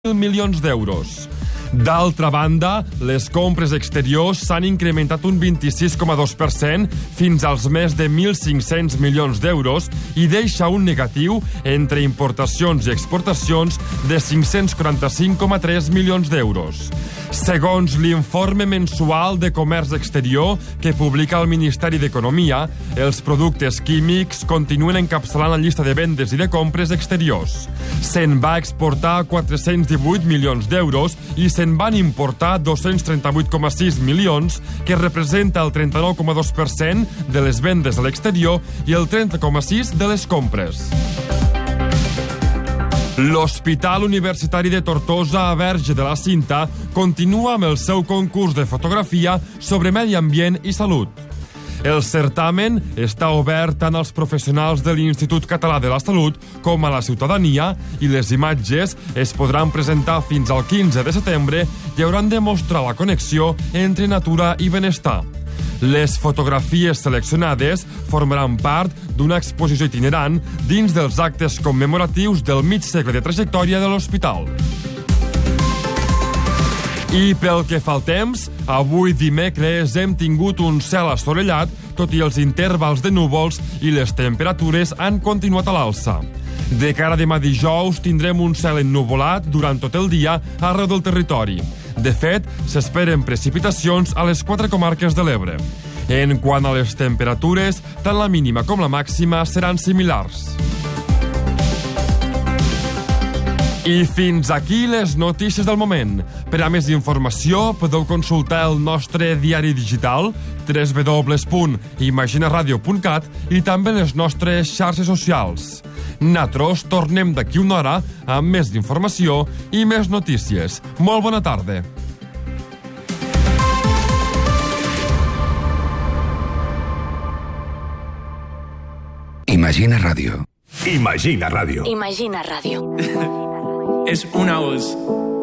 milions d'euros. D'altra banda, les compres exteriors s'han incrementat un 26,2% fins als més de 1.500 milions d'euros i deixa un negatiu entre importacions i exportacions de 545,3 milions d'euros. Segons l'informe mensual de comerç exterior que publica el Ministeri d'Economia, els productes químics continuen encapçalant la llista de vendes i de compres exteriors. Se'n va exportar 418 milions d'euros i se'n van importar 238,6 milions, que representa el 39,2% de les vendes a l'exterior i el 30,6% de les compres. L'Hospital Universitari de Tortosa a Verge de la Cinta continua amb el seu concurs de fotografia sobre medi ambient i salut. El certamen està obert tant als professionals de l'Institut Català de la Salut com a la ciutadania i les imatges es podran presentar fins al 15 de setembre i hauran de mostrar la connexió entre natura i benestar. Les fotografies seleccionades formaran part d'una exposició itinerant dins dels actes commemoratius del mig segle de trajectòria de l'hospital. I pel que fa al temps, avui dimecres hem tingut un cel assolellat, tot i els intervals de núvols i les temperatures han continuat a l'alça. De cara a demà dijous tindrem un cel ennuvolat durant tot el dia arreu del territori. De fet, s'esperen precipitacions a les 4 comarques de l'Ebre. En quant a les temperatures, tant la mínima com la màxima seran similars. I fins aquí les notícies del moment. Per a més informació podeu consultar el nostre diari digital www.imaginaradio.cat i també les nostres xarxes socials. Nosaltres tornem d'aquí una hora amb més informació i més notícies. Molt bona tarda. Imagina Ràdio. Imagina Ràdio. Imagina Ràdio. Es una voz